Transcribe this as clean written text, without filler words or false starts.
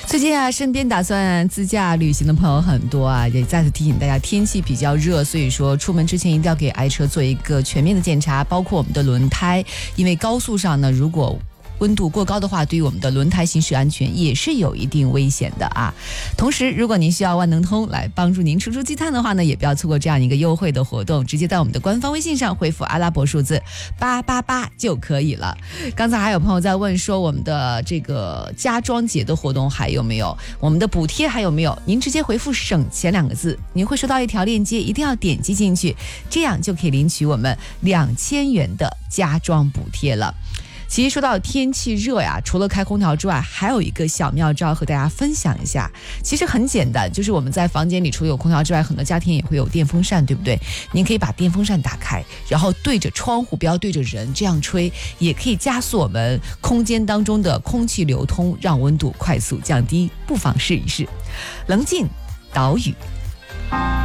最近啊，身边打算自驾旅行的朋友很多啊，也再次提醒大家，天气比较热，所以说出门之前一定要给爱车做一个全面的检查，包括我们的轮胎，因为高速上呢，如果温度过高的话，对于我们的轮胎行驶安全也是有一定危险的啊。同时，如果您需要万能通来帮助您出积碳的话呢，也不要错过这样一个优惠的活动，直接在我们的官方微信上回复阿拉伯数字888就可以了。刚才还有朋友在问说，我们的这个家装节的活动还有没有？我们的补贴还有没有？您直接回复省钱2个字，您会收到一条链接，一定要点击进去，这样就可以领取我们2000元的家装补贴了。其实说到天气热呀，除了开空调之外，还有一个小妙招和大家分享一下。其实很简单，就是我们在房间里除了有空调之外，很多家庭也会有电风扇，对不对？您可以把电风扇打开，然后对着窗户，不要对着人，这样吹也可以加速我们空间当中的空气流通，让温度快速降低，不妨试一试。冷静岛屿。